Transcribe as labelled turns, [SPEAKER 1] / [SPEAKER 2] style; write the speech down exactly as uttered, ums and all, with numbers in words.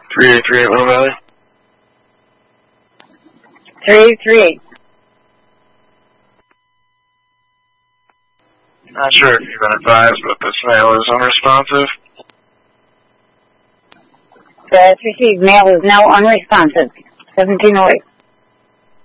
[SPEAKER 1] three eight three eight Little Valley.
[SPEAKER 2] three eight three eight.
[SPEAKER 1] Not sure if you've been advised, but this mail is unresponsive.
[SPEAKER 2] That's received. Mail is now unresponsive. seventeen oh eight.